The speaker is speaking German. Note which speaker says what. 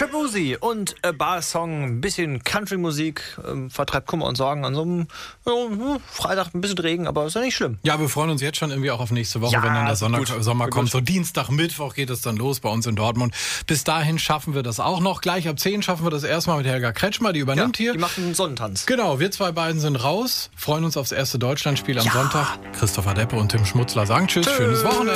Speaker 1: Shaboozey und A Bar-Song, ein bisschen Country-Musik, vertreibt Kummer und Sorgen an so einem Freitag, ein bisschen Regen, aber ist ja nicht schlimm.
Speaker 2: Ja, wir freuen uns jetzt schon irgendwie auch auf nächste Woche, wenn dann der Sommer kommt. So Dienstag, Mittwoch geht es dann los bei uns in Dortmund. Bis dahin schaffen wir das auch noch. Gleich ab 10 schaffen wir das erstmal mit Helga Kretschmer, die übernimmt hier.
Speaker 1: Die macht einen Sonnentanz.
Speaker 2: Genau, wir zwei beiden sind raus, freuen uns aufs erste Deutschlandspiel am Sonntag. Christopher Deppe und Tim Schmutzler sagen Tschüss, schönes Wochenende.